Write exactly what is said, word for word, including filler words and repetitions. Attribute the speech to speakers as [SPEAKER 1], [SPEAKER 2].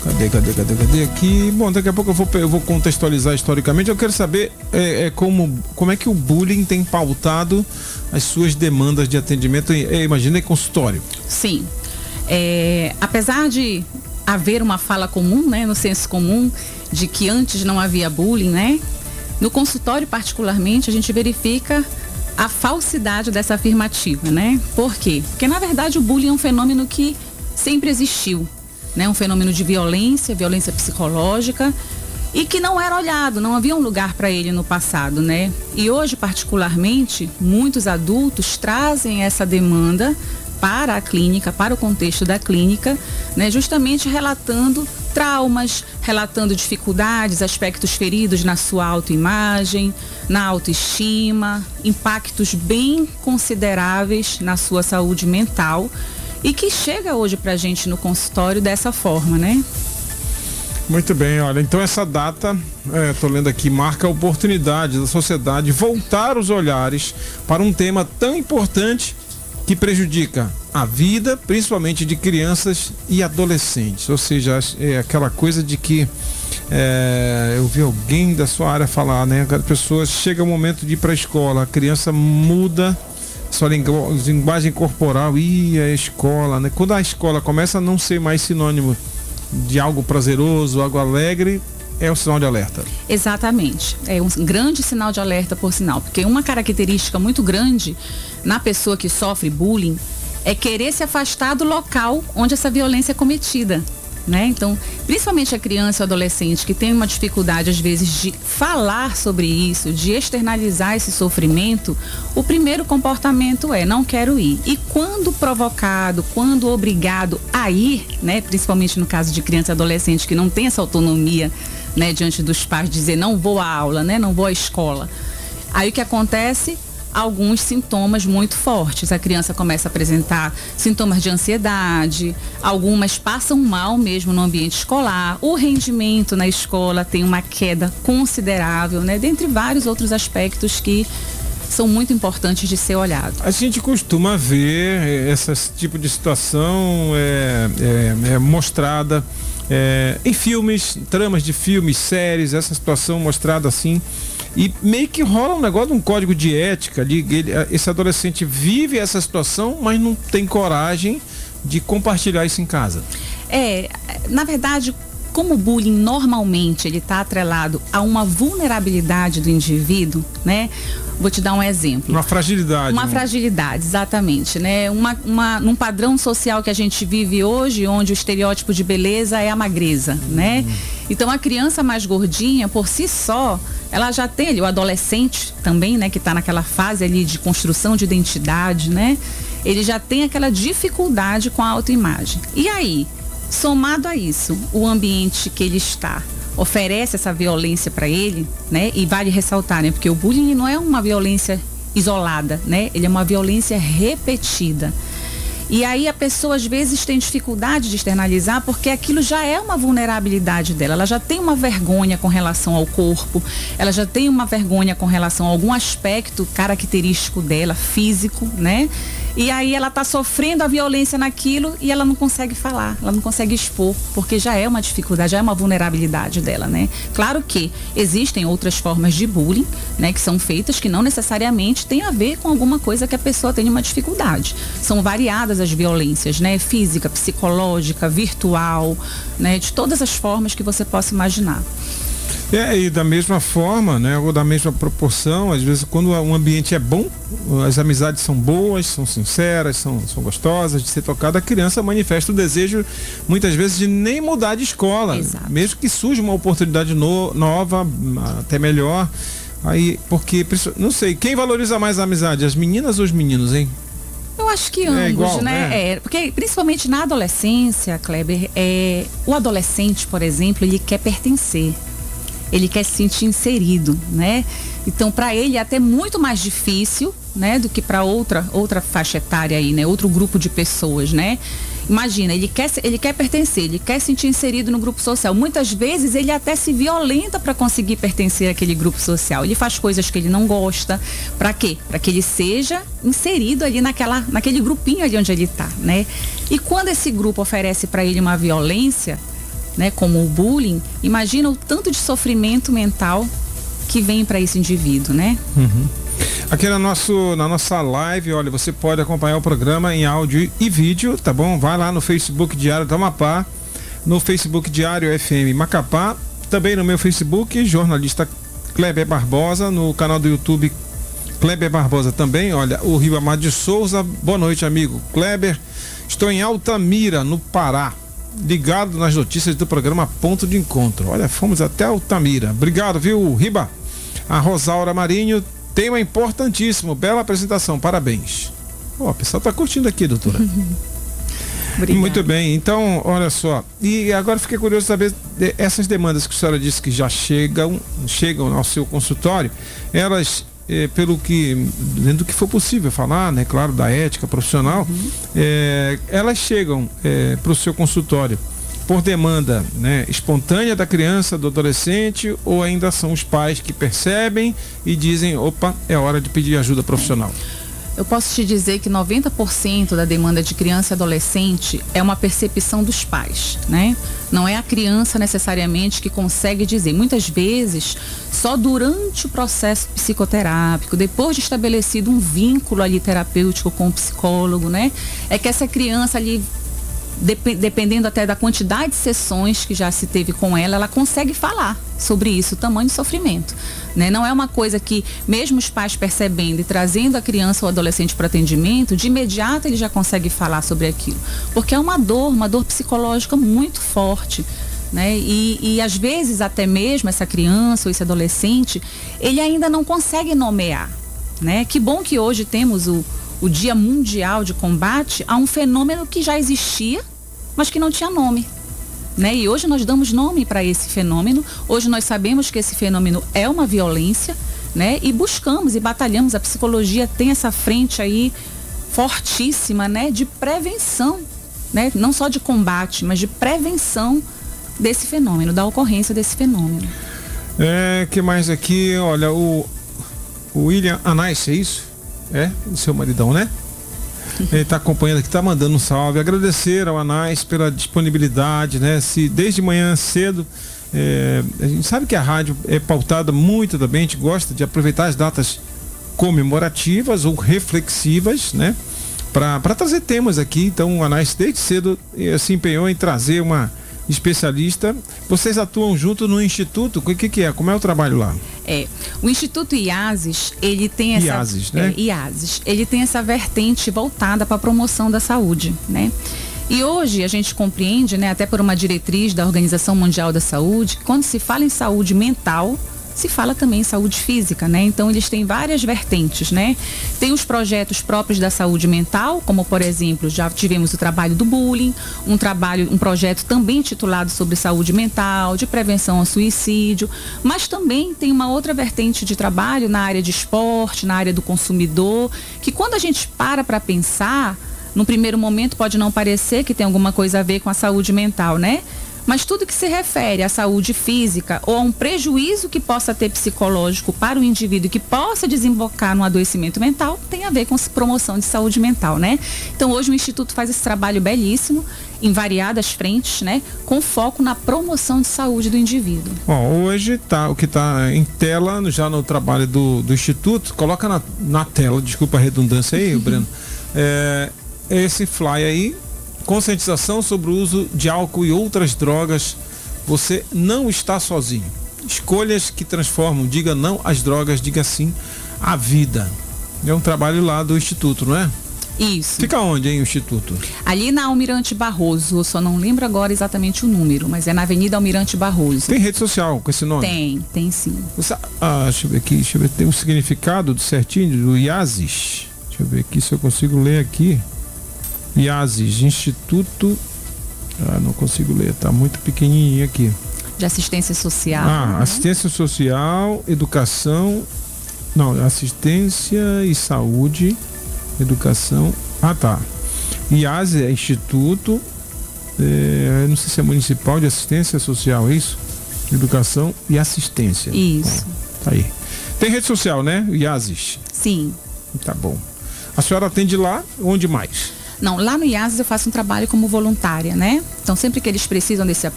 [SPEAKER 1] Cadê, cadê, cadê, cadê aqui? Bom, daqui a pouco eu vou, eu vou contextualizar historicamente. Eu quero saber é, é, como, como é que o bullying tem pautado as suas demandas de atendimento, é, imagina, em consultório.
[SPEAKER 2] Sim. É, apesar de haver uma fala comum, né, no senso comum, de que antes não havia bullying, né? No consultório, particularmente, a gente verifica a falsidade dessa afirmativa, né? Por quê? Porque, na verdade, o bullying é um fenômeno que sempre existiu, né? Um fenômeno de violência, violência psicológica, e que não era olhado, não havia um lugar para ele no passado, né? E hoje, particularmente, muitos adultos trazem essa demanda para a clínica, para o contexto da clínica, né? Justamente relatando traumas, relatando dificuldades, aspectos feridos na sua autoimagem, na autoestima, impactos bem consideráveis na sua saúde mental e que chega hoje pra gente no consultório dessa forma, né?
[SPEAKER 1] Muito bem, olha, então essa data, é, tô lendo aqui, marca a oportunidade da sociedade voltar os olhares para um tema tão importante que prejudica a vida, principalmente de crianças e adolescentes. Ou seja, é aquela coisa de que é, eu vi alguém da sua área falar, né? A pessoa chega o momento de ir para a escola, a criança muda sua linguagem corporal e a escola, né? Quando a escola começa a não ser mais sinônimo de algo prazeroso, algo alegre, é um sinal de alerta.
[SPEAKER 2] Exatamente. É um grande sinal de alerta, por sinal. Porque uma característica muito grande na pessoa que sofre bullying é querer se afastar do local onde essa violência é cometida, né? Então, principalmente a criança e o adolescente que tem uma dificuldade, às vezes, de falar sobre isso, de externalizar esse sofrimento, o primeiro comportamento é: não quero ir. E quando provocado, quando obrigado a ir, né? Principalmente no caso de criança e adolescente que não tem essa autonomia, né, diante dos pais, dizer não vou à aula, né, não vou à escola. Aí o que acontece? Alguns sintomas muito fortes. A criança começa a apresentar sintomas de ansiedade, algumas passam mal mesmo no ambiente escolar, o rendimento na escola tem uma queda considerável, né, dentre vários outros aspectos que são muito importantes de ser olhado.
[SPEAKER 1] A gente costuma ver esse tipo de situação é, é, é mostrada É, em filmes, tramas de filmes, séries, essa situação mostrada assim, e meio que rola um negócio de um código de ética ali, ele, esse adolescente vive essa situação, mas não tem coragem de compartilhar isso em casa.
[SPEAKER 2] É, na verdade, como o bullying normalmente ele está atrelado a uma vulnerabilidade do indivíduo, né? Vou te dar um exemplo.
[SPEAKER 1] Uma fragilidade.
[SPEAKER 2] Uma
[SPEAKER 1] né?
[SPEAKER 2] fragilidade, exatamente, né? Uma, uma, num padrão social que a gente vive hoje, onde o estereótipo de beleza é a magreza, hum. né? Então a criança mais gordinha, por si só, ela já tem ali, o adolescente também, né? Que está naquela fase ali de construção de identidade, né? Ele já tem aquela dificuldade com a autoimagem. E aí, somado a isso, o ambiente que ele está oferece essa violência para ele, né? E vale ressaltar, né? Porque o bullying não é uma violência isolada, né? Ele é uma violência repetida. E aí a pessoa às vezes tem dificuldade de externalizar porque aquilo já é uma vulnerabilidade dela. Ela já tem uma vergonha com relação ao corpo, ela já tem uma vergonha com relação a algum aspecto característico dela, físico, né? E aí ela está sofrendo a violência naquilo e ela não consegue falar, ela não consegue expor, porque já é uma dificuldade, já é uma vulnerabilidade dela, né? Claro que existem outras formas de bullying, né, que são feitas que não necessariamente tem a ver com alguma coisa que a pessoa tem uma dificuldade. São variadas as violências, né? Física, psicológica, virtual, né? De todas as formas que você possa imaginar.
[SPEAKER 1] É, e da mesma forma, né, ou da mesma proporção, às vezes quando um ambiente é bom, as amizades são boas, são sinceras, são, são gostosas de ser tocada, a criança manifesta o desejo, muitas vezes, de nem mudar de escola. Exato. Mesmo que surja uma oportunidade no, nova, até melhor. Aí, porque, não sei, quem valoriza mais a amizade, as meninas ou os meninos, hein?
[SPEAKER 2] Eu acho que ambos, é igual, né? né? É, porque principalmente na adolescência, Kleber, é, o adolescente, por exemplo, ele quer pertencer. Ele quer se sentir inserido, né? Então, para ele é até muito mais difícil, né, do que para outra outra faixa etária aí, né? Outro grupo de pessoas, né? Imagina, ele quer ele quer pertencer, ele quer se sentir inserido no grupo social. Muitas vezes ele até se violenta para conseguir pertencer àquele grupo social. Ele faz coisas que ele não gosta. Para quê? Para que ele seja inserido ali naquela naquele grupinho ali onde ele está, né? E quando esse grupo oferece para ele uma violência, né, como o bullying, imagina o tanto de sofrimento mental que vem para esse indivíduo, né?
[SPEAKER 1] Uhum. Aqui na, nosso, na nossa live, olha, você pode acompanhar o programa em áudio e vídeo, tá bom? Vai lá no Facebook Diário do Amapá, no Facebook Diário F M Macapá, também no meu Facebook, jornalista Kleber Barbosa, no canal do YouTube Kleber Barbosa também. Olha, o Rio Amado de Souza, boa noite, amigo Kleber. Estou em Altamira, no Pará, ligado nas notícias do programa Ponto de Encontro. Olha, fomos até Altamira. Obrigado, viu, Riba? A Rosaura Marinho, tema importantíssimo, bela apresentação, parabéns. Ó, oh, o pessoal tá curtindo aqui, doutora. Muito bem, então, olha só. E agora fiquei curioso de saber de, essas demandas que a senhora disse que já chegam, chegam ao seu consultório, elas, eh, pelo que, dentro do que for possível falar, né, claro, da ética profissional, uhum. eh, elas chegam eh, para o seu consultório por demanda, né, espontânea da criança, do adolescente, ou ainda são os pais que percebem e dizem, opa, é hora de pedir ajuda profissional?
[SPEAKER 2] Eu posso te dizer que noventa por cento da demanda de criança e adolescente é uma percepção dos pais, né? Não é a criança necessariamente que consegue dizer. Muitas vezes, só durante o processo psicoterápico, depois de estabelecido um vínculo ali terapêutico com o psicólogo, né? É que essa criança ali, dependendo até da quantidade de sessões que já se teve com ela, ela consegue falar sobre isso, o tamanho de sofrimento, né? Não é uma coisa que, mesmo os pais percebendo e trazendo a criança ou adolescente para atendimento, de imediato ele já consegue falar sobre aquilo, porque é uma dor, uma dor psicológica muito forte, né? E, e às vezes até mesmo essa criança ou esse adolescente, ele ainda não consegue nomear, né? Que bom que hoje temos o o Dia Mundial de Combate a um fenômeno que já existia, mas que não tinha nome, né? E hoje nós damos nome para esse fenômeno. Hoje nós sabemos que esse fenômeno é uma violência, né? E buscamos e batalhamos. A psicologia tem essa frente aí fortíssima, né? De prevenção, né? Não só de combate, mas de prevenção desse fenômeno, da ocorrência desse fenômeno.
[SPEAKER 1] É, que mais aqui? Olha, o, o William Anais, é isso? É, o seu maridão, né? Ele está acompanhando aqui, está mandando um salve, agradecer ao Anais pela disponibilidade, né? Se desde manhã cedo, é, a gente sabe que a rádio é pautada muito também, a gente gosta de aproveitar as datas comemorativas ou reflexivas, né? Para trazer temas aqui. Então o Anais desde cedo eh, se empenhou em trazer uma especialista. Vocês atuam junto no Instituto? O que que é? Como é o trabalho lá?
[SPEAKER 2] É, o Instituto IASES, ele tem essa...
[SPEAKER 1] IASES, né?
[SPEAKER 2] É, IASES, ele tem essa vertente voltada para a promoção da saúde, né? E hoje a gente compreende, né, até por uma diretriz da Organização Mundial da Saúde, que quando se fala em saúde mental, se fala também em saúde física, né? Então eles têm várias vertentes, né? Tem os projetos próprios da saúde mental, como por exemplo, já tivemos o trabalho do bullying, um trabalho, um projeto também titulado sobre saúde mental, de prevenção ao suicídio, mas também tem uma outra vertente de trabalho na área de esporte, na área do consumidor, que quando a gente para para pensar, no primeiro momento pode não parecer que tem alguma coisa a ver com a saúde mental, né? Mas tudo que se refere à saúde física ou a um prejuízo que possa ter psicológico para o indivíduo que possa desembocar no adoecimento mental tem a ver com promoção de saúde mental, né? Então hoje o Instituto faz esse trabalho belíssimo em variadas frentes, né? Com foco na promoção de saúde do indivíduo.
[SPEAKER 1] Bom, hoje tá, o que está em tela já no trabalho do, do Instituto, coloca na, na tela, desculpa a redundância aí, Breno, é, esse fly aí, conscientização sobre o uso de álcool e outras drogas. Você não está sozinho. Escolhas que transformam. Diga não às drogas, diga sim à vida. É um trabalho lá do Instituto, não é?
[SPEAKER 2] Isso.
[SPEAKER 1] Fica onde, hein, o Instituto?
[SPEAKER 2] Ali na Almirante Barroso, eu só não lembro agora exatamente o número, mas é na Avenida Almirante Barroso.
[SPEAKER 1] Tem rede social com esse nome?
[SPEAKER 2] Tem, tem sim.
[SPEAKER 1] Você, ah, deixa eu ver aqui, deixa eu ver, tem um significado do certinho, do IASES. Deixa eu ver aqui se eu consigo ler aqui. IASES, Instituto, ah, não consigo ler, tá muito pequenininho aqui.
[SPEAKER 2] De assistência social.
[SPEAKER 1] Ah,
[SPEAKER 2] né?
[SPEAKER 1] Assistência social, educação, não, assistência e saúde, educação, ah tá. IASES é Instituto, é, não sei se é municipal de assistência social, é isso? Educação e assistência.
[SPEAKER 2] Isso.
[SPEAKER 1] Bom, tá aí. Tem rede social, né? IASES.
[SPEAKER 2] Sim.
[SPEAKER 1] Tá bom. A senhora atende lá, onde mais?
[SPEAKER 2] Não, lá no IASES eu faço um trabalho como voluntária, né? Então sempre que eles precisam desse